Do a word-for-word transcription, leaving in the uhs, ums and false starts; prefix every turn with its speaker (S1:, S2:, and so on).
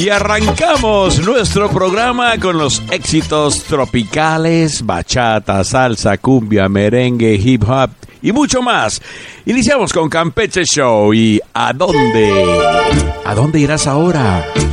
S1: Y arrancamos nuestro programa con los éxitos tropicales, bachata, salsa, cumbia, merengue, hip hop y mucho más. Iniciamos con Campeche Show y ¿a dónde? ¿A dónde irás ahora?